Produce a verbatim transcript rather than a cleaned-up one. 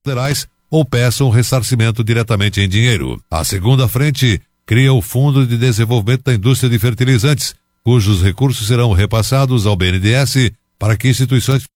federais ou peçam ressarcimento diretamente em dinheiro. A segunda frente cria o Fundo de Desenvolvimento da Indústria de Fertilizantes, cujos recursos serão repassados ao B N D E S para que instituições